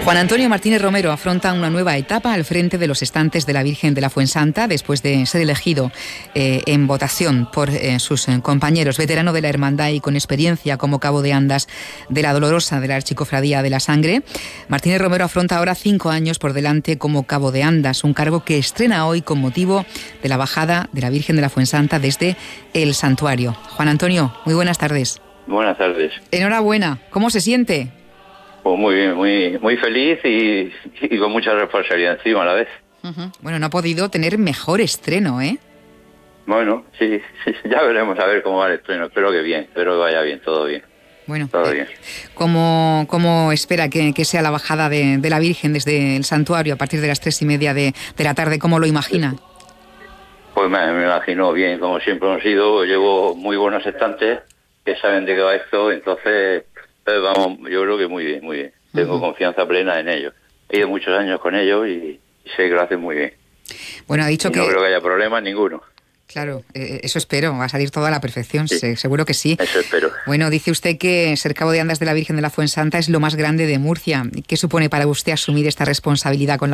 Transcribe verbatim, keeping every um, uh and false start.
Juan Antonio Martínez Romero afronta una nueva etapa al frente de los estantes de la Virgen de la Fuensanta después de ser elegido eh, en votación por eh, sus eh, compañeros. Veterano de la hermandad y con experiencia como cabo de andas de la Dolorosa de la Archicofradía de la Sangre, Martínez Romero afronta ahora cinco años por delante como cabo de andas, un cargo que estrena hoy con motivo de la bajada de la Virgen de la Fuensanta desde el santuario. Juan Antonio, muy buenas tardes. Buenas tardes. Enhorabuena. ¿Cómo se siente? Pues muy bien, muy muy feliz y, y con mucha responsabilidad encima a la vez. Uh-huh. Bueno, no ha podido tener mejor estreno, ¿eh? Bueno, sí, sí, ya veremos a ver cómo va el estreno. Espero que bien, espero que vaya bien, todo bien. Bueno, todo eh, bien. ¿cómo, cómo espera que, que sea la bajada de, de la Virgen desde el santuario a partir de las tres y media de, de la tarde? ¿Cómo lo imagina? Pues me, me imagino bien, como siempre hemos sido. Llevo muy buenos estantes que saben de qué va esto, entonces... Pues vamos, yo creo que muy bien, muy bien. Tengo uh-huh. confianza plena en ellos. He ido muchos años con ellos y, y sé que lo hacen muy bien. Bueno, ha dicho y que... no creo que haya problemas ninguno. Claro, eh, eso espero, va a salir todo a la perfección, sí. se, seguro que sí. Eso espero. Bueno, dice usted que ser cabo de andas de la Virgen de la Fuensanta es lo más grande de Murcia. ¿Qué supone para usted asumir esta responsabilidad con la